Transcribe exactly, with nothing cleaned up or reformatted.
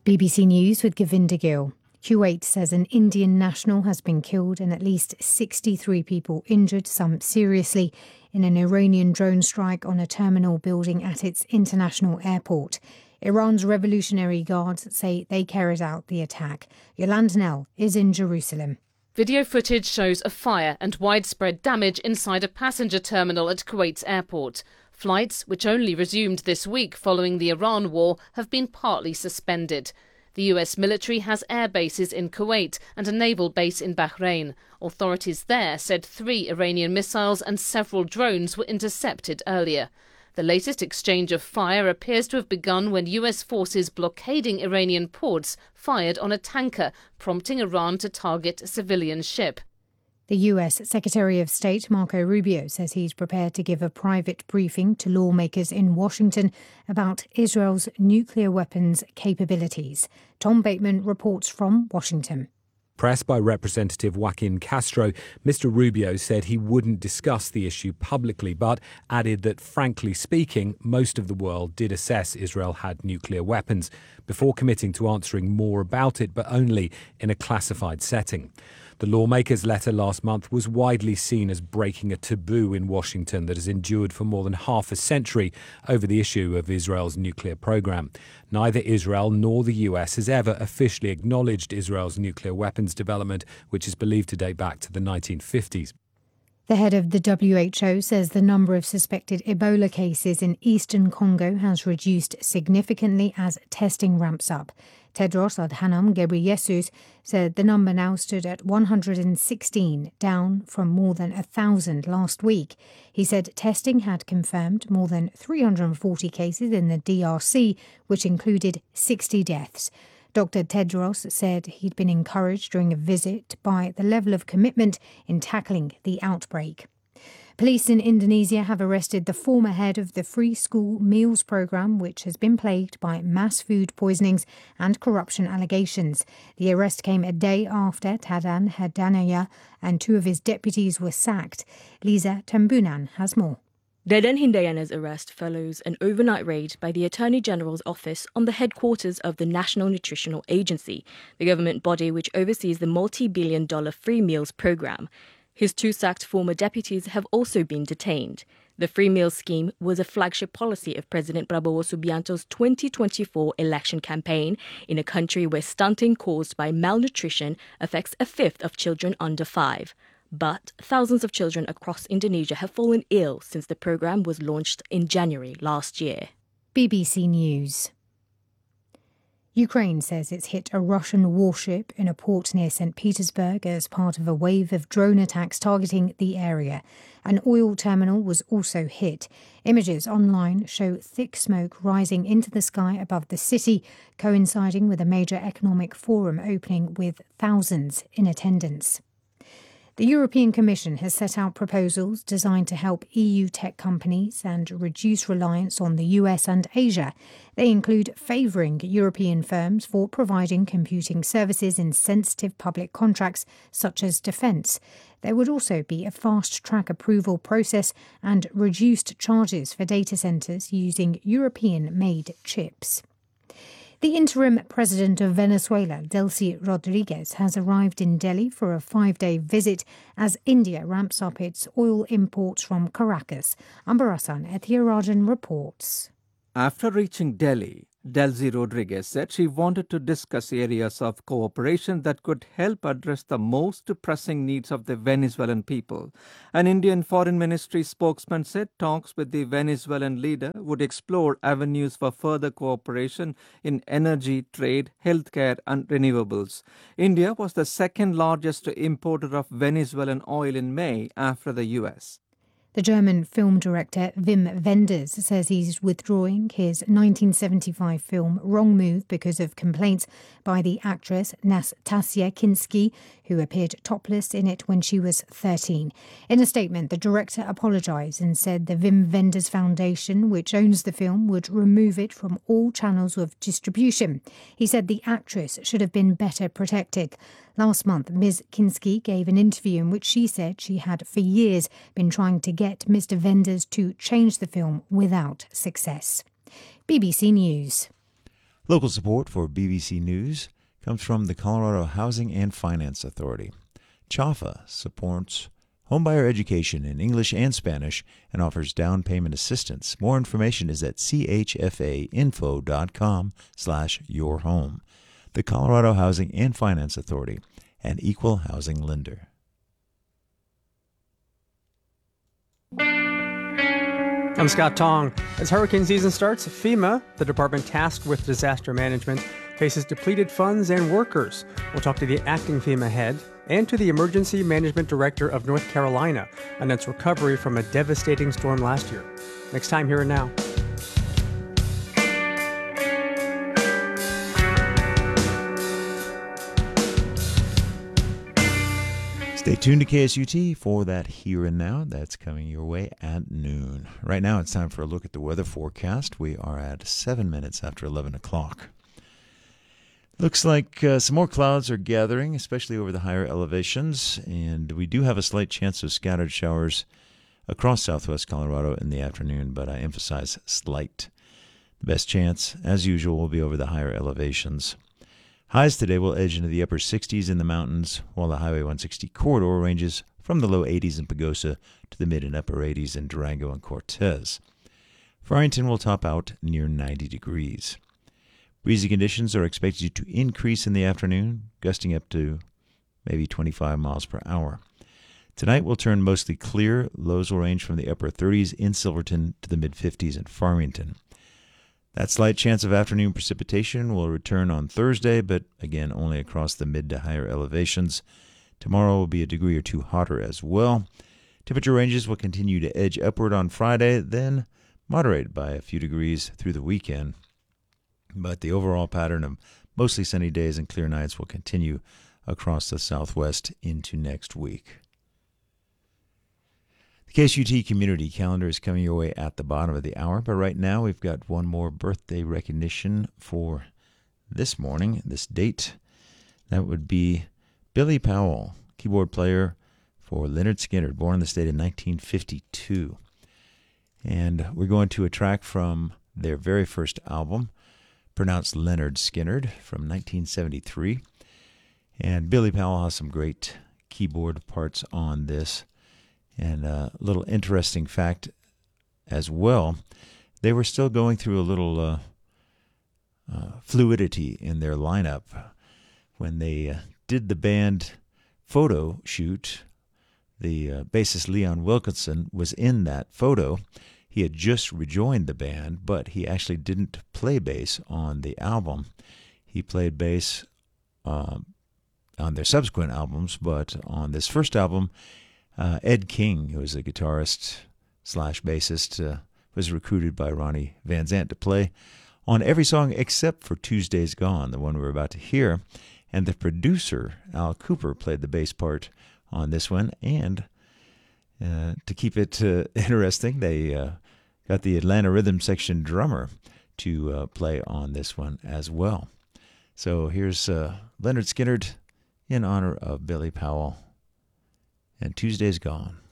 B B C News with Govinda Gill. Kuwait says an Indian national has been killed and at least sixty-three people injured, some seriously, in an Iranian drone strike on a terminal building at its international airport. Iran's Revolutionary Guards say they carried out the attack. Yolande Nell is in Jerusalem. Video footage shows a fire and widespread damage inside a passenger terminal at Kuwait's airport. Flights, which only resumed this week following the Iran war, have been partly suspended. The U S military has air bases in Kuwait and a naval base in Bahrain. Authorities there said three Iranian missiles and several drones were intercepted earlier. The latest exchange of fire appears to have begun when U S forces blockading Iranian ports fired on a tanker, prompting Iran to target a civilian ship. The U S Secretary of State Marco Rubio says he's prepared to give a private briefing to lawmakers in Washington about Israel's nuclear weapons capabilities. Tom Bateman reports from Washington. Pressed by Representative Joaquin Castro, Mister Rubio said he wouldn't discuss the issue publicly, but added that, frankly speaking, most of the world did assess Israel had nuclear weapons, before committing to answering more about it, but only in a classified setting. The lawmaker's letter last month was widely seen as breaking a taboo in Washington that has endured for more than half a century over the issue of Israel's nuclear program. Neither Israel nor the U S has ever officially acknowledged Israel's nuclear weapons development, which is believed to date back to the nineteen fifties. The head of the W H O says the number of suspected Ebola cases in eastern Congo has reduced significantly as testing ramps up. Tedros Adhanom Ghebreyesus said the number now stood at one hundred sixteen, down from more than one thousand last week. He said testing had confirmed more than three hundred forty cases in the D R C, which included sixty deaths. Doctor Tedros said he'd been encouraged during a visit by the level of commitment in tackling the outbreak. Police in Indonesia have arrested the former head of the Free School Meals Programme, which has been plagued by mass food poisonings and corruption allegations. The arrest came a day after Tadan Hidayat and two of his deputies were sacked. Lisa Tambunan has more. Dadan Hidayat's arrest follows an overnight raid by the Attorney General's office on the headquarters of the National Nutritional Agency, the government body which oversees the multi-billion dollar free meals programme. His two sacked former deputies have also been detained. The free meals scheme was a flagship policy of President Prabowo Subianto's twenty twenty-four election campaign in a country where stunting caused by malnutrition affects a fifth of children under five. But thousands of children across Indonesia have fallen ill since the programme was launched in January last year. B B C News. Ukraine says it's hit a Russian warship in a port near Saint Petersburg as part of a wave of drone attacks targeting the area. An oil terminal was also hit. Images online show thick smoke rising into the sky above the city, coinciding with a major economic forum opening with thousands in attendance. The European Commission has set out proposals designed to help E U tech companies and reduce reliance on the U S and Asia. They include favouring European firms for providing computing services in sensitive public contracts such as defence. There would also be a fast-track approval process and reduced charges for data centres using European-made chips. The interim president of Venezuela, Delcy Rodriguez, has arrived in Delhi for a five-day visit as India ramps up its oil imports from Caracas. Ambarasan Ethiorajan reports. After reaching Delhi, Delcy Rodriguez said she wanted to discuss areas of cooperation that could help address the most pressing needs of the Venezuelan people. An Indian Foreign Ministry spokesman said talks with the Venezuelan leader would explore avenues for further cooperation in energy, trade, healthcare and renewables. India was the second largest importer of Venezuelan oil in May after the U S. The German film director Wim Wenders says he's withdrawing his nineteen seventy-five film Wrong Move because of complaints by the actress Nastasia Kinski, who appeared topless in it when she was thirteen. In a statement, the director apologised and said the Wim Wenders Foundation, which owns the film, would remove it from all channels of distribution. He said the actress should have been better protected. Last month, Miz Kinski gave an interview in which she said she had for years been trying to get Mister Wenders to change the film without success. B B C News. Local support for B B C News comes from the Colorado Housing and Finance Authority. C H A F A supports homebuyer education in English and Spanish and offers down payment assistance. More information is at chfainfo.com slash your home. The Colorado Housing and Finance Authority, an equal housing lender. I'm Scott Tong. As hurricane season starts, FEMA, the department tasked with disaster management, faces depleted funds and workers. We'll talk to the acting FEMA head and to the emergency management director of North Carolina on its recovery from a devastating storm last year. Next time, Here and Now. Stay tuned to K S U T for that Here and Now. That's coming your way at noon. Right now, it's time for a look at the weather forecast. We are at seven minutes after eleven o'clock. Looks like uh, some more clouds are gathering, especially over the higher elevations, and we do have a slight chance of scattered showers across southwest Colorado in the afternoon, but I emphasize slight. The best chance, as usual, will be over the higher elevations. Highs today will edge into the upper sixties in the mountains, while the Highway one sixty corridor ranges from the low eighties in Pagosa to the mid and upper eighties in Durango and Cortez. Farmington will top out near ninety degrees. Breezy conditions are expected to increase in the afternoon, gusting up to maybe twenty-five miles per hour. Tonight will turn mostly clear. Lows will range from the upper thirties in Silverton to the mid-fifties in Farmington. That slight chance of afternoon precipitation will return on Thursday, but again only across the mid to higher elevations. Tomorrow will be a degree or two hotter as well. Temperature ranges will continue to edge upward on Friday, then moderate by a few degrees through the weekend. But the overall pattern of mostly sunny days and clear nights will continue across the southwest into next week. The K S U T community calendar is coming your way at the bottom of the hour, but right now we've got one more birthday recognition for this morning, this date. That would be Billy Powell, keyboard player for Lynyrd Skynyrd, born in the state in nineteen fifty-two. And we're going to a track from their very first album, pronounced Lynyrd Skynyrd, from nineteen seventy-three. And Billy Powell has some great keyboard parts on this. And a little interesting fact as well, they were still going through a little uh, uh, fluidity in their lineup. When they uh, did the band photo shoot, the uh, bassist Leon Wilkinson was in that photo. He had just rejoined the band, but he actually didn't play bass on the album. He played bass uh, on their subsequent albums, but on this first album, uh, Ed King, who was a guitarist slash bassist, uh, was recruited by Ronnie Van Zant to play on every song except for Tuesday's Gone, the one we're about to hear. And the producer, Al Cooper, played the bass part on this one. And uh, to keep it uh, interesting, they uh, got the Atlanta Rhythm Section drummer to uh, play on this one as well. So here's uh, Lynyrd Skynyrd in honor of Billy Powell, and Tuesday's Gone.